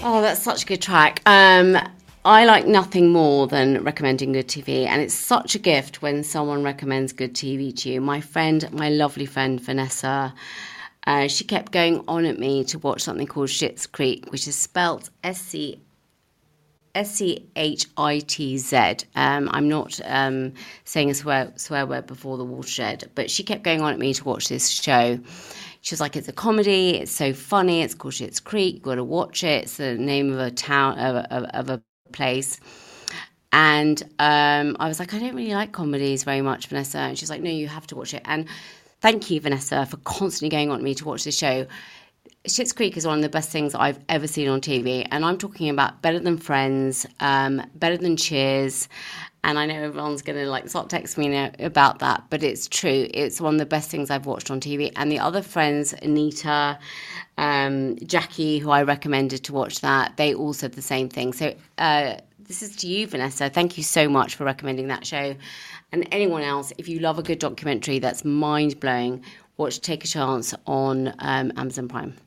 Oh, that's such a good track. I like nothing more than recommending good TV, and it's such a gift when someone recommends good TV to you. My lovely friend Vanessa, she kept going on at me to watch something called Schitt's Creek, which is spelt Schitz. I'm not saying a swear word before the watershed, but she kept going on at me to watch this show. She was like, it's a comedy, it's so funny, it's called Schitt's Creek, you've got to watch it, it's the name of a town, of a place. And I was like, I don't really like comedies very much, Vanessa. And she's like, no, you have to watch it. And thank you, Vanessa, for constantly going on at me to watch this show. Schitt's Creek is one of the best things I've ever seen on TV, and I'm talking about better than Friends, better than Cheers, and I know everyone's going to start texting me now about that, but it's true. It's one of the best things I've watched on TV, and the other friends, Anita, Jackie, who I recommended to watch that, they all said the same thing. So this is to you, Vanessa. Thank you so much for recommending that show. And anyone else, if you love a good documentary that's mind-blowing, watch Take a Chance on Amazon Prime.